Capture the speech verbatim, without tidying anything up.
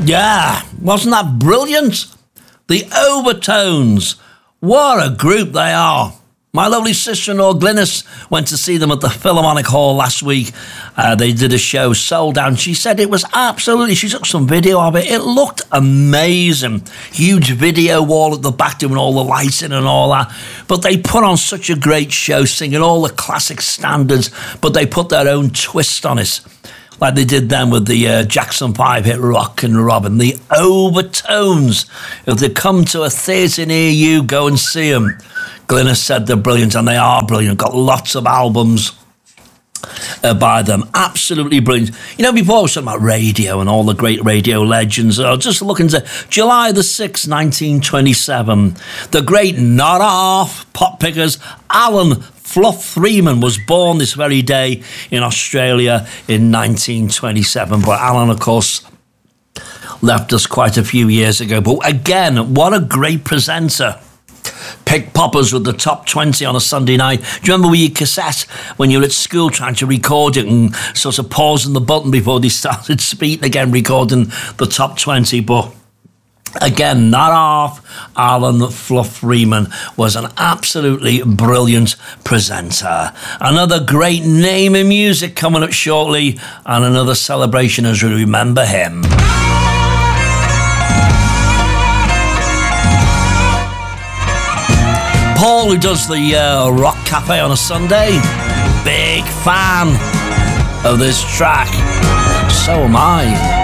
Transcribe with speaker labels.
Speaker 1: Yeah, wasn't that brilliant? The Overtones. What a group they are. My lovely sister-in-law Glynis went to see them at the Philharmonic Hall last week. Uh, they did a show, sold out. She said it was absolutely, she took some video of it. It looked amazing. Huge video wall at the back doing all the lighting and all that. But they put on such a great show, singing all the classic standards, but they put their own twist on it. Like they did then with the uh, Jackson five hit Rockin' Robin. The Overtones. If they come to a theatre near you, go and see them. Glynis said they're brilliant, and they are brilliant. Got lots of albums uh, by them. Absolutely brilliant. You know, before I was talking about radio and all the great radio legends, I was just looking to July the sixth, nineteen twenty-seven. The great not half pop pickers, Alan Fluff Freeman, was born this very day in Australia in nineteen twenty-seven. But Alan, of course, left us quite a few years ago. But again, what a great presenter. Pick poppers with the top twenty on a Sunday night. Do you remember with your cassette when you were at school trying to record it and sort of pausing the button before they started speaking again, recording the top twenty? But again, not half. Alan Fluff Freeman was an absolutely brilliant presenter. Another great name in music coming up shortly, and another celebration as we remember him. Paul, who does the uh, Rock Cafe on a Sunday, big fan of this track. So am I.